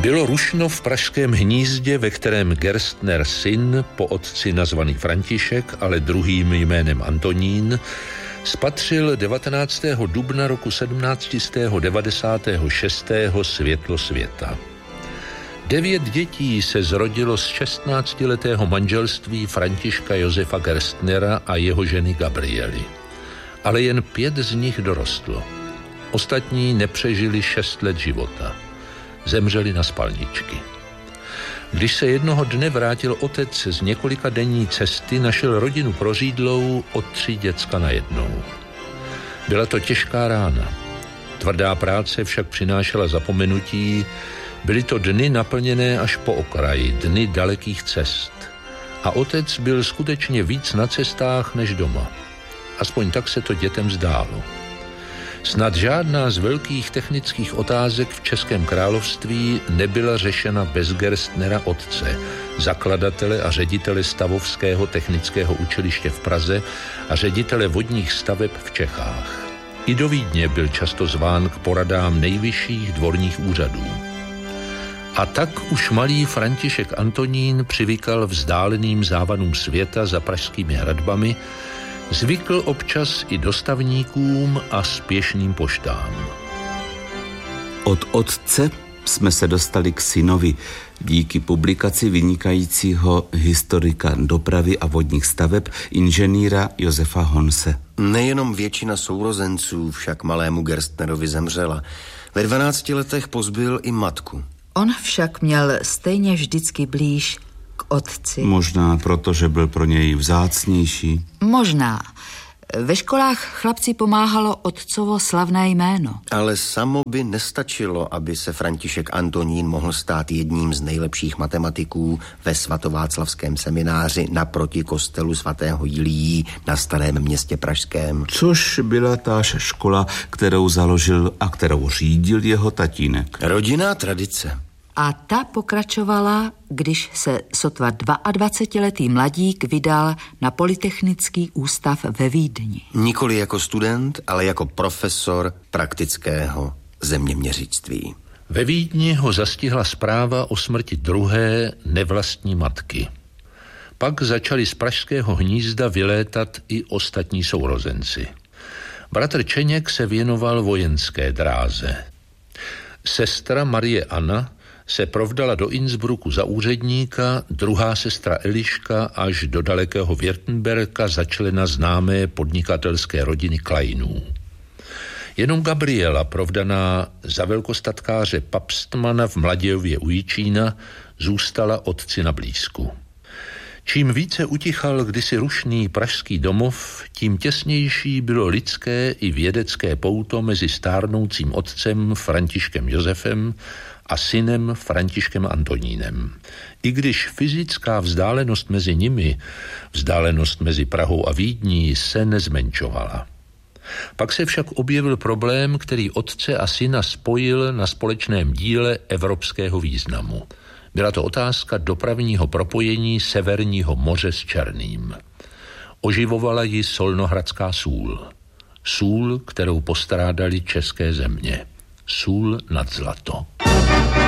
Bylo rušno v pražském hnízdě, ve kterém Gerstner syn, po otci nazvaný František, ale druhým jménem Antonín, spatřil 19. dubna roku 1796. světlo světa. 9 dětí se zrodilo z 16letého manželství Františka Josefa Gerstnera a jeho ženy Gabriely. Ale jen 5 z nich dorostlo. Ostatní nepřežili 6 let života. Zemřeli na spalničky. Když se jednoho dne vrátil otec z několika denní cesty, našel rodinu prořídlou o 3 děcka najednou. Byla to těžká rána. Tvrdá práce však přinášela zapomenutí. Byly to dny naplněné až po okraj, dny dalekých cest. A otec byl skutečně víc na cestách než doma. Aspoň tak se to dětem zdálo. Snad žádná z velkých technických otázek v Českém království nebyla řešena bez Gerstnera otce, zakladatele a ředitele Stavovského technického učiliště v Praze a ředitele vodních staveb v Čechách. I do Vídně byl často zván k poradám nejvyšších dvorních úřadů. A tak už malý František Antonín přivykal vzdáleným závadům světa za pražskými hradbami, zvykl občas i dostavníkům a spěšným poštám. Od otce jsme se dostali k synovi díky publikaci vynikajícího historika dopravy a vodních staveb inženýra Josefa Honse. Nejenom většina sourozenců však malému Gerstnerovi zemřela. Ve 12 letech pozbyl i matku. On však měl stejně vždycky blíž k otci. Možná proto, že byl pro něj vzácnější. Možná. Ve školách chlapci pomáhalo otcovo slavné jméno. Ale samo by nestačilo, aby se František Antonín mohl stát jedním z nejlepších matematiků ve svatováclavském semináři naproti kostelu svatého Jiljí na Starém Městě pražském. Což byla táž škola, kterou založil a kterou řídil jeho tatínek. Rodinná tradice. A ta pokračovala, když se sotva 22letý mladík vydal na Polytechnický ústav ve Vídni. Nikoli jako student, ale jako profesor praktického zeměměřictví. Ve Vídni ho zastihla zpráva o smrti druhé nevlastní matky. Pak začali z pražského hnízda vylétat i ostatní sourozenci. Bratr Čeněk se věnoval vojenské dráze. Sestra Marie Anna se provdala do Innsbrucku za úředníka, druhá sestra Eliška až do dalekého Württemberka za člena známé podnikatelské rodiny Kleinů. Jenom Gabriela, provdaná za velkostatkáře Papstmana v Mladějově u Jičína, zůstala otci na blízku. Čím více utichal kdysi rušný pražský domov, tím těsnější bylo lidské i vědecké pouto mezi stárnoucím otcem Františkem Josefem a synem Františkem Antonínem. I když fyzická vzdálenost mezi nimi, vzdálenost mezi Prahou a Vídní, se nezmenšovala. Pak se však objevil problém, který otce a syna spojil na společném díle evropského významu. Byla to otázka dopravního propojení Severního moře s Černým. Oživovala ji solnohradská sůl. Sůl, kterou postrádali české země. Sůl nad zlato.